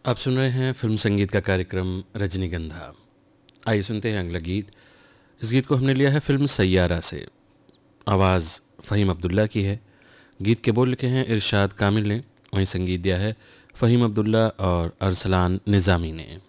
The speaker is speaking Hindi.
आप सुन रहे हैं फिल्म संगीत का कार्यक्रम रजनीगंधा। आइए सुनते हैं अगला गीत। इस गीत को हमने लिया है फिल्म सैयारा से। आवाज़ फ़हीम अब्दुल्ला की है। गीत के बोल लिखे हैं इरशाद कामिल ने, वहीं संगीत दिया है फ़हीम अब्दुल्ला और अरसलान निज़ामी ने।